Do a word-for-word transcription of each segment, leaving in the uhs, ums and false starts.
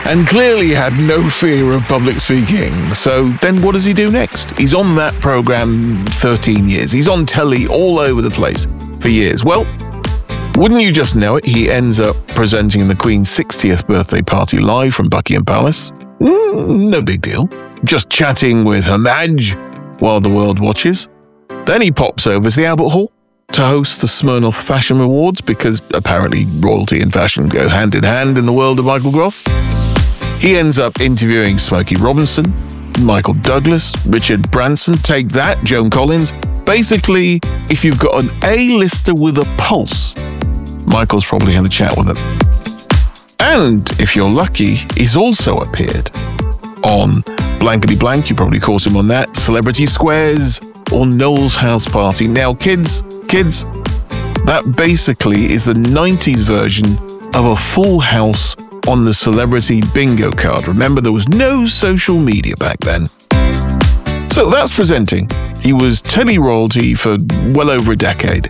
and clearly had no fear of public speaking. So then what does he do next? He's on that programme thirteen years. He's on telly all over the place for years. Well, wouldn't you just know it, he ends up presenting the Queen's sixtieth birthday party live from Buckingham Palace. Mm, no big deal. Just chatting with Her Madge while the world watches. Then he pops over to the Albert Hall to host the Smirnoff Fashion Awards, because apparently royalty and fashion go hand in hand in the world of Michael Groth. He ends up interviewing Smokey Robinson, Michael Douglas, Richard Branson, take that, Joan Collins. Basically, if you've got an A-lister with a pulse, Michael's probably had a chat with him. And if you're lucky, he's also appeared on Blankety Blank, you probably caught him on that, Celebrity Squares, or Noel's House Party. Now, kids, kids, that basically is the nineties version of a full house on the celebrity bingo card. Remember, there was no social media back then. So that's presenting. He was telly royalty for well over a decade.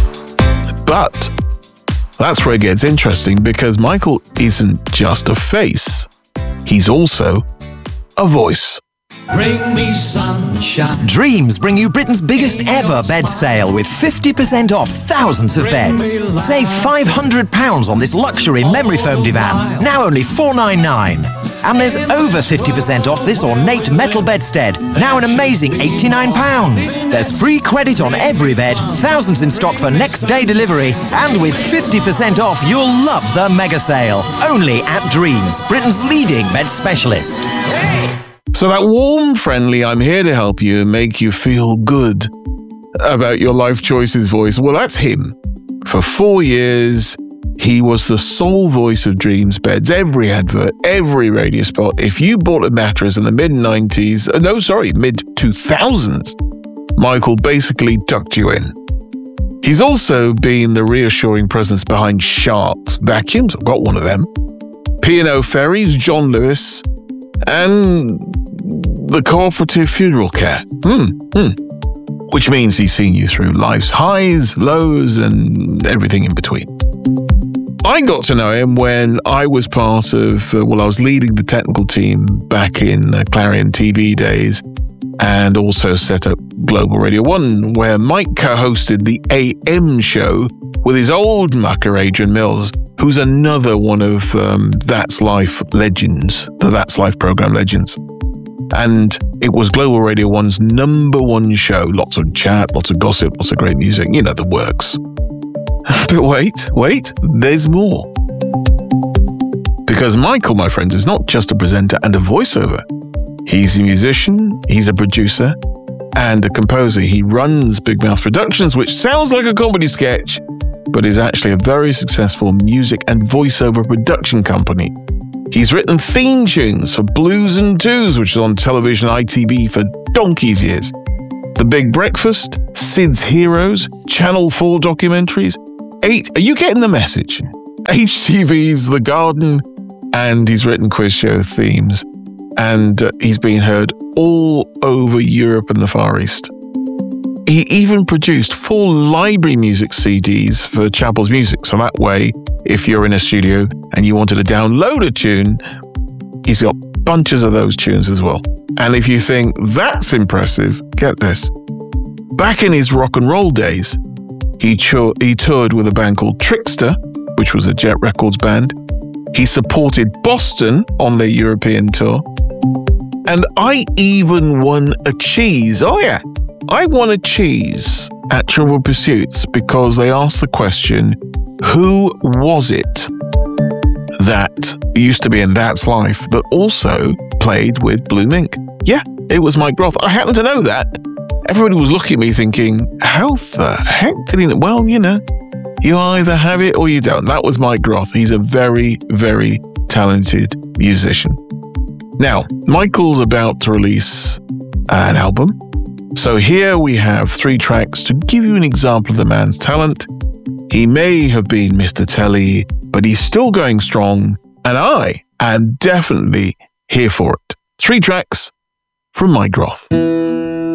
But that's where it gets interesting, because Michael isn't just a face. He's also a voice. Bring me sunshine. Dreams bring you Britain's biggest ever bed sale with fifty percent off thousands of beds. Save five hundred pounds on this luxury memory foam divan, now only four ninety-nine. And there's over fifty percent off this ornate metal bedstead, now an amazing eighty-nine pounds. There's free credit on every bed, thousands in stock for next day delivery, and with fifty percent off, you'll love the mega sale. Only at Dreams, Britain's leading bed specialist. So that warm, friendly, I'm here to help you and make you feel good about your life choices voice, well, that's him. For four years, he was the sole voice of Dreams Beds. Every advert, every radio spot. If you bought a mattress in the mid nineties, uh, no, sorry, mid two thousands, Michael basically tucked you in. He's also been the reassuring presence behind Sharks Vacuums, I've got one of them, P and O Ferries, John Lewis, and the Cooperative Funeral Care. Hmm, hmm. Which means he's seen you through life's highs, lows, and everything in between. I got to know him when I was part of, uh, well, I was leading the technical team back in uh, Clarion T V days, and also set up Global Radio One, where Mike co-hosted the A M show with his old mucker Adrian Mills, who's another one of um, That's Life legends, the That's Life program legends. And it was Global Radio One's number one show. Lots of chat, lots of gossip, lots of great music. You know, the works. But wait, wait, there's more. Because Michael, my friends, is not just a presenter and a voiceover. He's a musician, he's a producer, and a composer. He runs Big Mouth Productions, which sounds like a comedy sketch, but is actually a very successful music and voiceover production company. He's written theme tunes for Blues and Twos, which is on television I T V for donkey's years. The Big Breakfast, Sid's Heroes, Channel four documentaries, eight, are you getting the message? H T V's The Garden, and he's written quiz show themes. And uh, he's been heard all over Europe and the Far East. He even produced full library music C Ds for Chappell's Music, so that way, if you're in a studio and you wanted to download a tune, he's got bunches of those tunes as well. And if you think that's impressive, get this. Back in his rock and roll days, he, cho- he toured with a band called Trickster, which was a Jet Records band. He supported Boston on their European tour. And I even won a cheese. Oh yeah, I won a cheese at Trivial Pursuits because they asked the question, who was it that used to be in That's Life that also played with Blue Mink? Yeah, it was Mike Groth. I happen to know that. Everybody was looking at me thinking, how the heck did he know? Well, you know, you either have it or you don't. That was Mike Groth. He's a very, very talented musician. Now, Michael's about to release an album. So here we have three tracks to give you an example of the man's talent. He may have been Mister Telly, but he's still going strong, and I am definitely here for it. Three tracks from Mike Groth.